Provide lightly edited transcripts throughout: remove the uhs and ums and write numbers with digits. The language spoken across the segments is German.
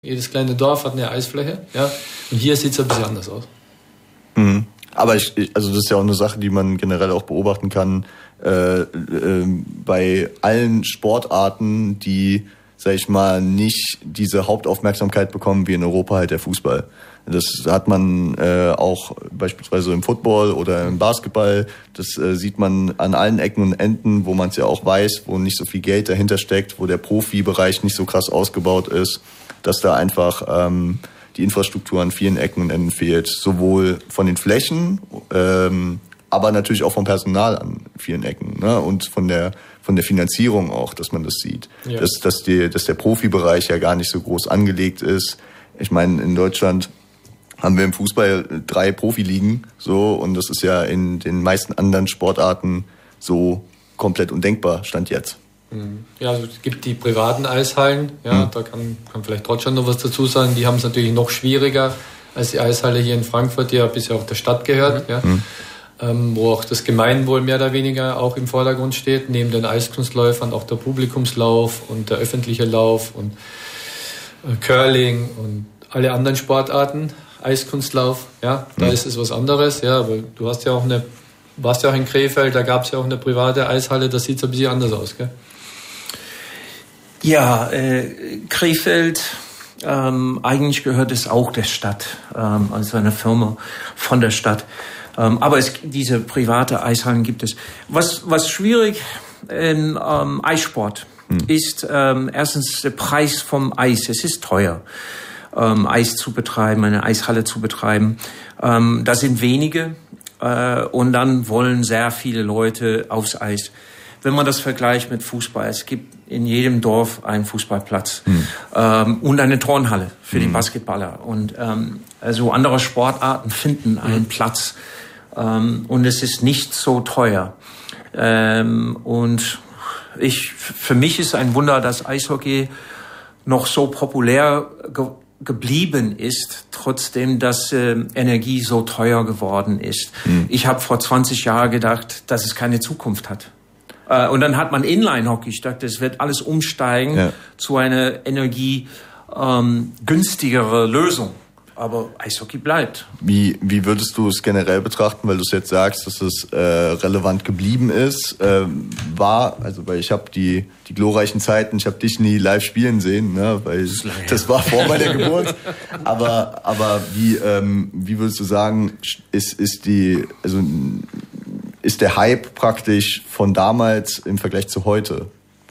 Jedes kleine Dorf hat eine Eisfläche, ja. Und hier sieht es ein bisschen anders aus. Mhm. Aber also das ist ja auch eine Sache, die man generell auch beobachten kann, bei allen Sportarten, die, sag ich mal, nicht diese Hauptaufmerksamkeit bekommen wie in Europa halt der Fußball. Das hat man auch beispielsweise im Football oder im Basketball. Das sieht man an allen Ecken und Enden, wo man es ja auch weiß, wo nicht so viel Geld dahinter steckt, wo der Profibereich nicht so krass ausgebaut ist, dass da einfach die Infrastruktur an vielen Ecken und Enden fehlt. Sowohl von den Flächen, aber natürlich auch vom Personal an vielen Ecken, ne? Und von der Finanzierung auch, dass man das sieht. Ja. Dass der Profibereich ja gar nicht so groß angelegt ist. Ich meine, in Deutschland haben wir im Fußball 3 Profiligen, so, und das ist ja in den meisten anderen Sportarten so komplett undenkbar, Stand jetzt. Ja, also es gibt die privaten Eishallen, ja, da kann vielleicht Roger noch was dazu sagen, die haben es natürlich noch schwieriger als die Eishalle hier in Frankfurt, die ja bisher auch der Stadt gehört, ja, wo auch das Gemeinwohl mehr oder weniger auch im Vordergrund steht, neben den Eiskunstläufern auch der Publikumslauf und der öffentliche Lauf und Curling und alle anderen Sportarten, Eiskunstlauf, ja, da ist es was anderes, ja, aber du hast ja auch warst ja auch in Krefeld, da gab es ja auch eine private Eishalle, da sieht es ein bisschen anders aus, gell? Ja, Krefeld, eigentlich gehört es auch der Stadt, also eine Firma von der Stadt. Aber diese private Eishallen gibt es. Was schwierig im Eissport ist, erstens der Preis vom Eis. Es ist teuer, Eis zu betreiben, eine Eishalle zu betreiben. Das sind wenige und dann wollen sehr viele Leute aufs Eis. Wenn man das vergleicht mit Fußball, es gibt in jedem Dorf einen Fußballplatz und eine Turnhalle für die Basketballer. Und also andere Sportarten finden einen Platz und es ist nicht so teuer. Und für mich ist ein Wunder, dass Eishockey noch so populär geblieben ist, trotzdem, dass Energie so teuer geworden ist. Ich habe vor 20 Jahren gedacht, dass es keine Zukunft hat. Und dann hat man Inline-Hockey. Ich dachte, es wird alles umsteigen zu einer energiegünstigere Lösung. Aber Eishockey bleibt. Wie würdest du es generell betrachten, weil du es jetzt sagst, dass es relevant geblieben ist? Weil ich habe die glorreichen Zeiten, ich habe dich nie live spielen sehen, ne, weil das war vor meiner Geburt. Aber wie würdest du sagen, ist der Hype praktisch von damals im Vergleich zu heute?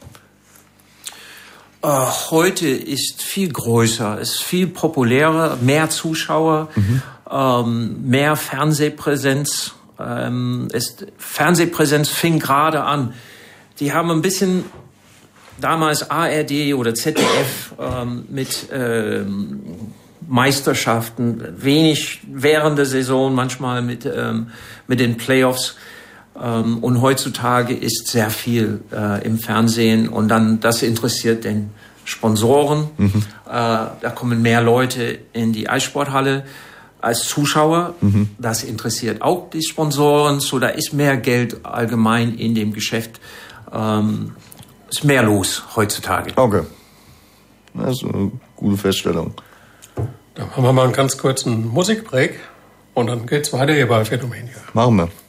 Heute ist viel größer, ist viel populärer, mehr Zuschauer, mehr Fernsehpräsenz. Fernsehpräsenz fing gerade an. Die haben ein bisschen damals ARD oder ZDF mit Meisterschaften, wenig während der Saison, manchmal mit den Playoffs. Und heutzutage ist sehr viel im Fernsehen und dann das interessiert den Sponsoren. Da kommen mehr Leute in die Eissporthalle als Zuschauer. Das interessiert auch die Sponsoren. So, da ist mehr Geld allgemein in dem Geschäft. Ist mehr los heutzutage. Okay. Das ist eine gute Feststellung. Dann machen wir mal einen ganz kurzen Musikbreak und dann geht's weiter hier bei Phänomen. Machen wir.